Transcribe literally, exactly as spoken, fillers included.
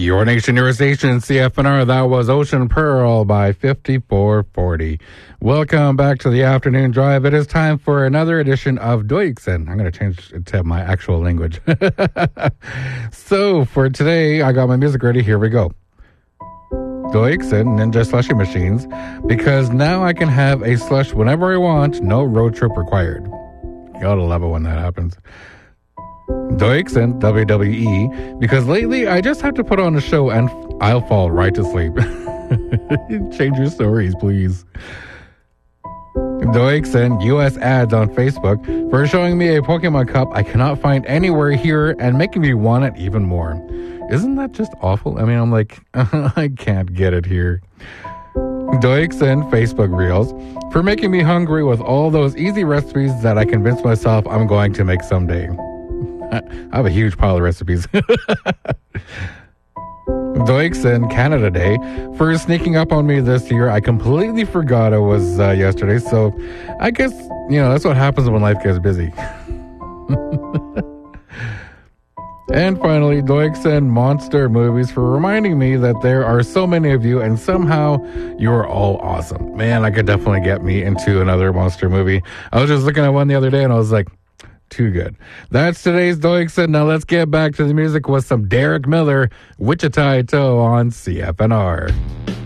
Your Nation, Your Station, C F N R. That was Ocean Pearl by fifty-four forty. Welcome back to the afternoon drive. It is time for another edition of Deutschen. I'm going to change it to my actual language. So for today, I got my music ready. Here we go. Deutschen, Ninja Slushy Machines, because now I can have a slush whenever I want, no road trip required. Gotta love it when that happens. Deutschen, W W E, because lately I just have to put on a show and I'll fall right to sleep. Change your stories, please. Deutschen, U S ads on Facebook for showing me a Pokemon Cup I cannot find anywhere here and making me want it even more. Isn't that just awful? I mean, I'm like, I can't get it here. Deutschen Facebook Reels for making me hungry with all those easy recipes that I convinced myself I'm going to make someday. I have a huge pile of recipes. Deutschen Canada Day for sneaking up on me this year. I completely forgot it was uh, yesterday, so I guess, you know, that's what happens when life gets busy. And finally, Deutschen Monster Movies for reminding me that there are so many of you and somehow you're all awesome. Man, I could definitely get me into another monster movie. I was just looking at one the other day and I was like, too good. That's today's Deutschen. Now let's get back to the music with some Derek Miller, Wichita Toe on C F N R.